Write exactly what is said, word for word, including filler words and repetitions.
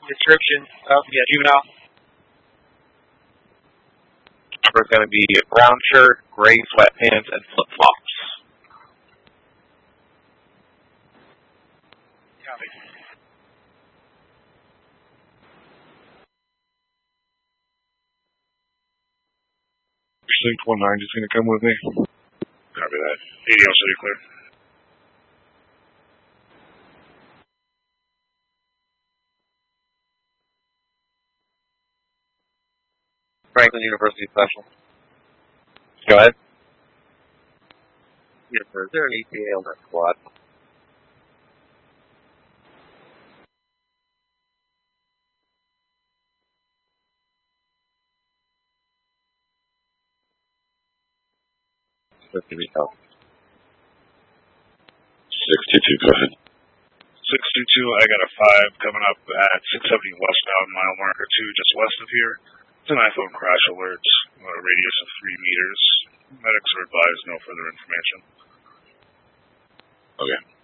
description of the juvenile? Number is going to be brown shirt, gray sweatpants, and flip-flops. Copy. six one nine is going to come with me. Copy that. A D L City clear. Franklin University Special. Go ahead. Yes, sir. Is there an E T A on that squad? sixty-two, go ahead. sixty-two, I got a five coming up at six seventy westbound, mile marker two, just west of here. It's an iPhone crash alert, a radius of three meters. Medics are advised no further information. Okay.